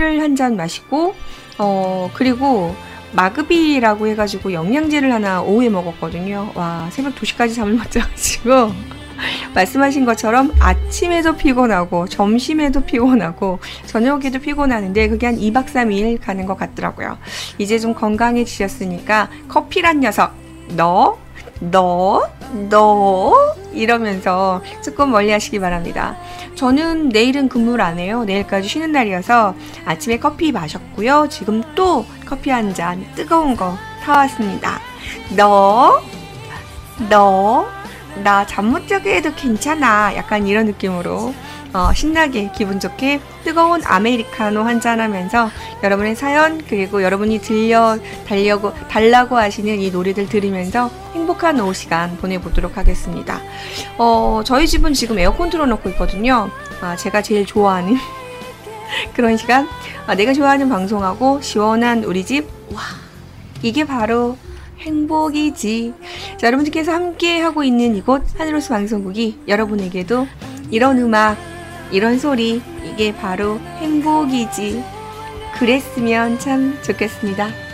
커피를 한 잔 마시고 그리고 마그비라고 해가지고 영양제를 하나 오후에 먹었거든요. 와, 새벽 2시까지 잠을 못 자가지고 말씀하신 것처럼 아침에도 피곤하고 점심에도 피곤하고 저녁에도 피곤하는데 그게 한 2박 3일 가는 것 같더라고요. 이제 좀 건강해지셨으니까 커피란 녀석 너 이러면서 조금 멀리 하시기 바랍니다. 저는 내일은 근무를 안 해요. 내일까지 쉬는 날이어서 아침에 커피 마셨고요. 지금 또 커피 한 잔 뜨거운 거 타왔습니다. 나 잠 못 자게 해도 괜찮아. 약간 이런 느낌으로 신나게 기분 좋게 뜨거운 아메리카노 한잔 하면서 여러분의 사연 그리고 여러분이 달라고 하시는 이 노래들 들으면서 행복한 오후 시간 보내보도록 하겠습니다. 저희 집은 지금 에어컨 틀어놓고 있거든요. 제가 제일 좋아하는 그런 시간, 내가 좋아하는 방송하고 시원한 우리 집, 와, 이게 바로 행복이지. 자, 여러분들께서 함께 하고 있는 이곳 하늘로스 방송국이 여러분에게도 이런 음악, 이런 소리, 이게 바로 행복이지. 그랬으면 참 좋겠습니다.